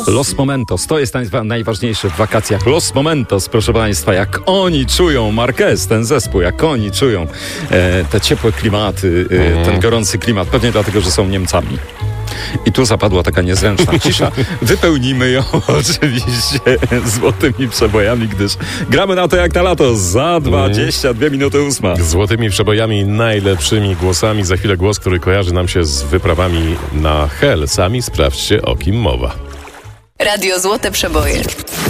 Los Momentos, to jest najważniejsze w wakacjach. Los Momentos, proszę Państwa, jak oni czują Marquez, ten zespół, jak oni czują te ciepłe klimaty, ten gorący klimat, pewnie dlatego, że są Niemcami. I tu zapadła taka niezręczna cisza. Wypełnimy ją oczywiście złotymi przebojami, gdyż gramy na to jak na lato za 22 minuty 8. Złotymi przebojami, najlepszymi głosami. Za chwilę głos, który kojarzy nam się z wyprawami na Hel. Sami sprawdźcie, o kim mowa. Radio Złote Przeboje.